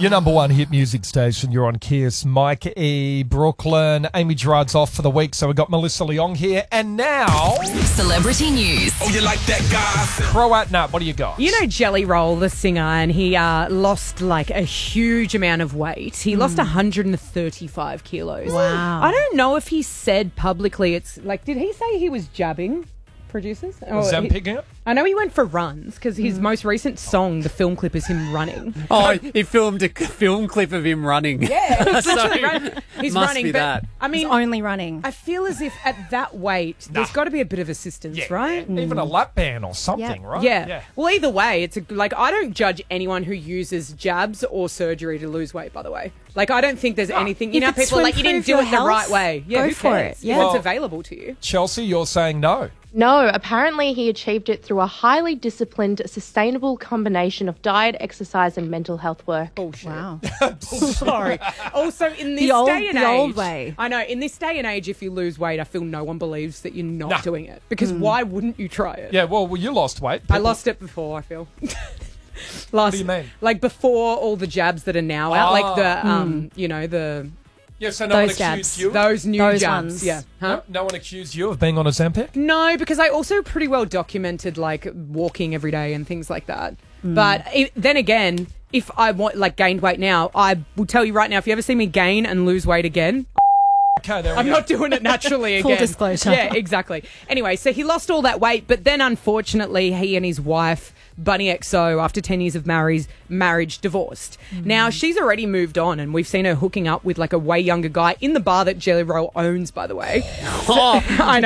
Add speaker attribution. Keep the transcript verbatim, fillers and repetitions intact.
Speaker 1: Your number one hit music station. You're on Kiss. Mike E. Brooklyn. Amy Gerard's off for the week, so we've got Melissa Leong here. And now...
Speaker 2: Celebrity news.
Speaker 3: Oh, you like that guy?
Speaker 1: Croat Nut, what do you got?
Speaker 4: You know Jelly Roll, the singer, and he uh, lost like a huge amount of weight. He mm. lost one hundred thirty-five kilos.
Speaker 5: Wow.
Speaker 4: I don't know if he said publicly, it's like, did he say he was jabbing? Producers?
Speaker 1: Was that picking up?
Speaker 4: I know he went for runs because his mm. most recent song, the film clip, is him running.
Speaker 5: Oh, he filmed a film clip of him running.
Speaker 4: Yeah, it's
Speaker 5: so
Speaker 4: literally run. He's
Speaker 5: must
Speaker 4: running.
Speaker 5: Be
Speaker 4: but,
Speaker 5: that.
Speaker 4: I mean,
Speaker 6: He's only running.
Speaker 4: I feel as if at that weight, nah. there's got to be a bit of assistance,
Speaker 1: yeah,
Speaker 4: right?
Speaker 1: Yeah. Even a lap band or something,
Speaker 6: yeah.
Speaker 1: right?
Speaker 4: Yeah. yeah. Well, either way, it's a, like I don't judge anyone who uses jabs or surgery to lose weight. By the way, like I don't think there's no. anything. You
Speaker 6: if
Speaker 4: know, people are like you didn't do it
Speaker 6: health,
Speaker 4: the right way. Yeah,
Speaker 6: go
Speaker 4: who
Speaker 6: for
Speaker 4: cares?
Speaker 6: it. Yeah,
Speaker 4: well,
Speaker 6: it's
Speaker 4: available to you.
Speaker 1: Chelsea, you're saying no.
Speaker 7: No, apparently he achieved it through a highly disciplined, sustainable combination of diet, exercise, and mental health work.
Speaker 4: Bullshit.
Speaker 6: Wow.
Speaker 4: Sorry. Also, in this
Speaker 6: the old,
Speaker 4: day and
Speaker 6: the
Speaker 4: age,
Speaker 6: old way.
Speaker 4: I know, in this day and age, if you lose weight, I feel no one believes that you're not
Speaker 1: Nah.
Speaker 4: doing it. Because mm. why wouldn't you try it?
Speaker 1: Yeah, well, well you lost weight. People...
Speaker 4: I lost it before, I feel. Last,
Speaker 1: what do you mean?
Speaker 4: Like before all the jabs that are now out,
Speaker 1: oh.
Speaker 4: like the, um, mm. you know, the...
Speaker 1: Yeah, so no
Speaker 6: Those
Speaker 1: one accused
Speaker 6: jabs.
Speaker 1: you?
Speaker 4: Those new
Speaker 6: Those
Speaker 4: jabs,
Speaker 6: ones.
Speaker 4: yeah. Huh?
Speaker 1: No, no one accused you of being on a Ozempic?
Speaker 4: No, because I also pretty well documented, like, walking every day and things like that. Mm. But it, then again, if I want, like, gained weight now, I will tell you right now, if you ever see me gain and lose weight again...
Speaker 1: Okay, there we
Speaker 4: I'm
Speaker 1: go.
Speaker 4: not doing it naturally again.
Speaker 6: Full disclosure.
Speaker 4: Yeah, exactly. Anyway, so he lost all that weight, but then unfortunately he and his wife, Bunny X O, after ten years of marriage, marriage divorced. Mm. Now, she's already moved on and we've seen her hooking up with like a way younger guy in the bar that Jelly Roll owns, by the way.
Speaker 5: Oh,
Speaker 4: I know.